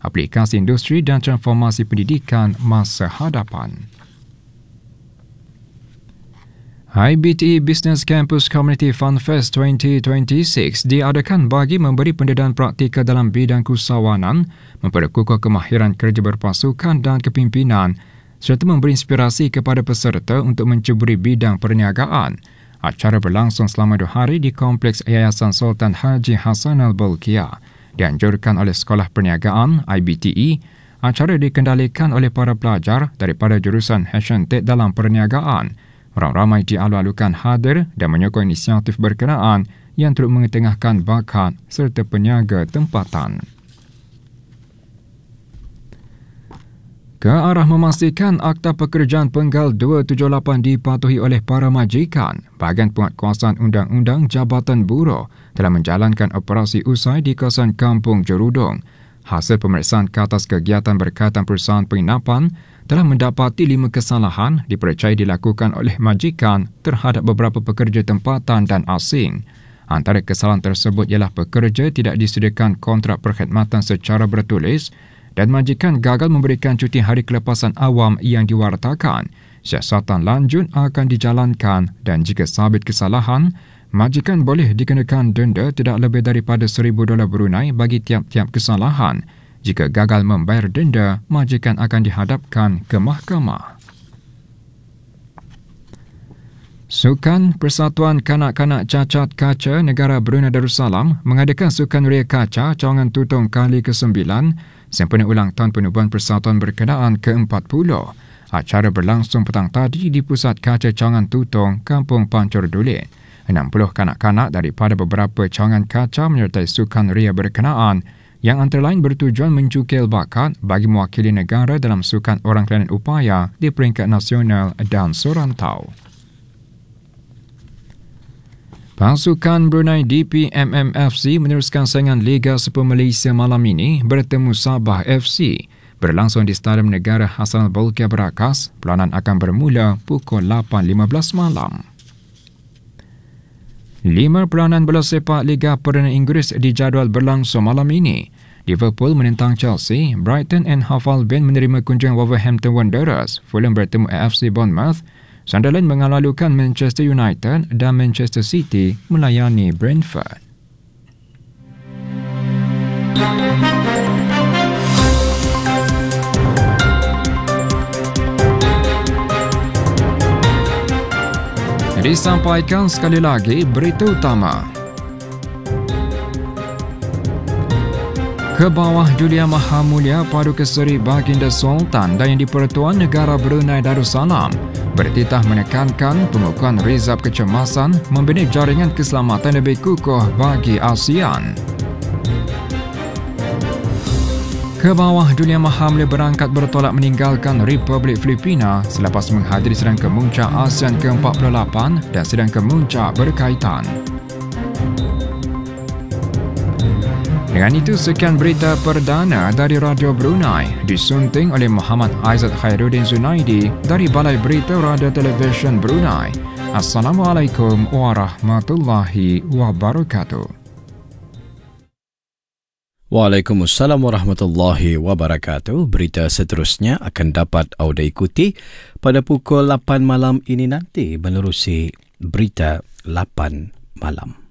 aplikasi industri dan transformasi pendidikan masa hadapan. IBTE Business Campus Community Fun Fest 2026 diadakan bagi memberi pendedahan praktikal dalam bidang usahawanan, memperkukuh kemahiran kerja berpasukan dan kepimpinan serta memberi inspirasi kepada peserta untuk menceburi bidang perniagaan. Acara berlangsung selama 2 hari di Kompleks Yayasan Sultan Haji Hassan Al-Bolkiah. Dianjurkan oleh Sekolah Perniagaan IBTE, acara dikendalikan oleh para pelajar daripada jurusan H&T dalam perniagaan. Orang ramai dialu-alukan hadir dan menyokong inisiatif berkenaan yang turut mengetengahkan bakat serta peniaga tempatan. Ke arah memastikan Akta Pekerjaan Penggal 278 dipatuhi oleh para majikan, Bahagian Penguatkuasaan Undang-Undang Jabatan Buruh telah menjalankan operasi usai di kawasan Kampung Jerudong. Hasil pemeriksaan ke atas kegiatan berkaitan perusahaan penginapan telah mendapati 5 kesalahan dipercayai dilakukan oleh majikan terhadap beberapa pekerja tempatan dan asing. Antara kesalahan tersebut ialah pekerja tidak disediakan kontrak perkhidmatan secara bertulis dan majikan gagal memberikan cuti hari kelepasan awam yang diwartakan. Siasatan lanjut akan dijalankan dan jika sabit kesalahan, majikan boleh dikenakan denda tidak lebih daripada $1,000 Brunei bagi tiap-tiap kesalahan. Jika gagal membayar denda, majikan akan dihadapkan ke mahkamah. Sukan Persatuan Kanak-Kanak Cacat Kaca Negara Brunei Darussalam mengadakan Sukan Ria Kaca Cawangan Tutong kali ke-9 sempena ulang tahun penubuhan persatuan berkenaan ke-40. Acara berlangsung petang tadi di Pusat Kaca Cawangan Tutong, Kampung Pancor Dulit. 60 kanak-kanak daripada beberapa cawangan kaca menyertai sukan ria berkenaan yang antara lain bertujuan mencukil bakat bagi mewakili negara dalam sukan orang kelainan upaya di peringkat nasional dan surantau. Pasukan Brunei DPMM-FC meneruskan saingan Liga Super Malaysia malam ini bertemu Sabah FC. Berlangsung di Stadium Negara Hassan Al-Bolkiah Berakas, perlawanan akan bermula pukul 8.15 malam. 5 perlawanan bola sepak Liga Perdana Inggeris dijadual berlangsung malam ini. Liverpool menentang Chelsea, Brighton and Hove Albion menerima kunjungan Wolverhampton Wanderers, Fulham bertemu AFC Bournemouth, Sunderland mengalu-alukan Manchester United dan Manchester City melayani Brentford. Disampaikan sekali lagi berita utama. Ke bawah Julia Maha Mulia Paduka Seri Baginda Sultan dan Yang di-Pertuan Negara Brunei Darussalam bertitah menekankan pengukuhan rizab kecemasan membina jaringan keselamatan lebih kukuh bagi ASEAN. Ke bawah Julia Maha Mulia berangkat bertolak meninggalkan Republik Filipina selepas menghadiri sidang kemuncak ASEAN ke-48 dan sidang kemuncak berkaitan. Dengan itu, sekian berita perdana dari Radio Brunei disunting oleh Muhammad Aizat Khairuddin Zunaidi dari Balai Berita Radio Televisyen Brunei. Assalamualaikum warahmatullahi wabarakatuh. Waalaikumsalam warahmatullahi wabarakatuh. Berita seterusnya akan dapat anda ikuti pada pukul 8 malam ini nanti menerusi Berita 8 malam.